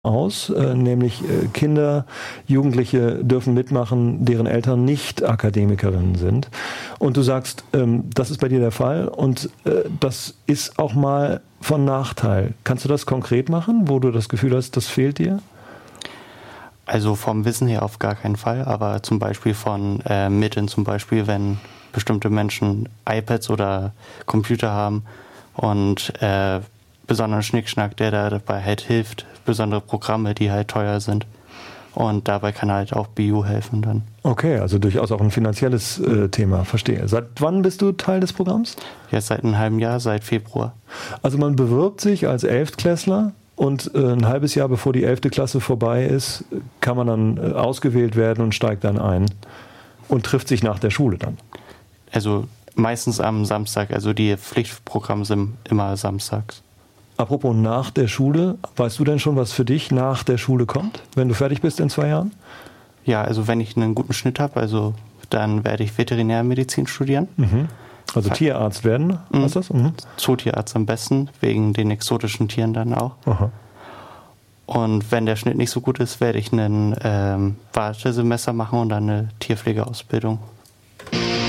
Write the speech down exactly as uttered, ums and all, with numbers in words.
aus, äh, nämlich äh, Kinder, Jugendliche dürfen mitmachen, deren Eltern nicht Akademikerinnen sind. Und du sagst, ähm, das ist bei dir der Fall und äh, das ist auch mal von Nachteil. Kannst du das konkret machen, wo du das Gefühl hast, das fehlt dir? Also vom Wissen her auf gar keinen Fall, aber zum Beispiel von äh, Mitteln, zum Beispiel, wenn bestimmte Menschen iPads oder Computer haben und äh, besonderen Schnickschnack, der da dabei halt hilft, besondere Programme, die halt teuer sind. Und dabei kann halt auch B U helfen dann. Okay, also durchaus auch ein finanzielles äh, Thema, verstehe. Seit wann bist du Teil des Programms? Jetzt seit einem halben Jahr, seit Februar. Also man bewirbt sich als Elftklässler und äh, ein halbes Jahr bevor die elfte Klasse vorbei ist, kann man dann äh, ausgewählt werden und steigt dann ein und trifft sich nach der Schule dann. Also meistens am Samstag, also die Pflichtprogramme sind immer samstags. Apropos nach der Schule, weißt du denn schon, was für dich nach der Schule kommt, wenn du fertig bist in zwei Jahren? Ja, also wenn ich einen guten Schnitt habe, also dann werde ich Veterinärmedizin studieren. Mhm. Also Ver- Tierarzt werden, mhm. was ist das? Mhm. Zootierarzt am besten, wegen den exotischen Tieren dann auch. Aha. Und wenn der Schnitt nicht so gut ist, werde ich ein ähm, Wartesemester machen und dann eine Tierpflegeausbildung.